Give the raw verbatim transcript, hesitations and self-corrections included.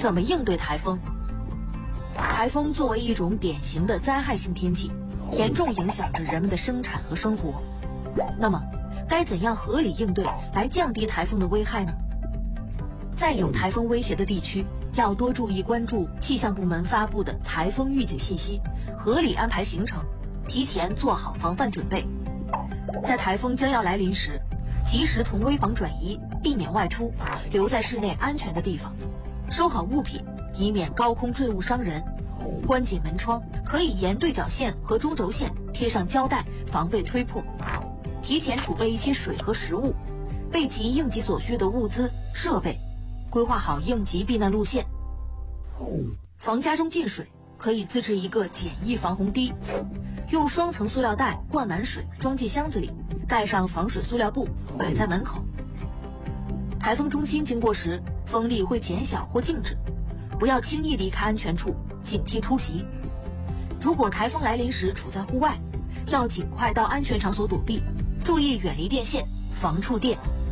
怎么应对台风？台风作为一种典型的灾害性天气，严重影响着人们的生产和生活。那么，该怎样合理应对来降低台风的危害呢？在有台风威胁的地区，要多注意关注气象部门发布的台风预警信息，合理安排行程，提前做好防范准备。在台风将要来临时，及时从危房转移，避免外出，留在室内安全的地方，收好物品，以免高空坠物伤人。关紧门窗，可以沿对角线和中轴线贴上胶带，防备吹破。提前储备一些水和食物，备齐应急所需的物资设备，规划好应急避难路线。防家中进水，可以自制一个简易防洪堤，用双层塑料袋灌满水，装进箱子里，盖上防水塑料布，摆在门口。台风中心经过时，风力会减小或静止，不要轻易离开安全处，警惕突袭。如果台风来临时处在户外，要尽快到安全场所躲避，注意远离电线，防触电。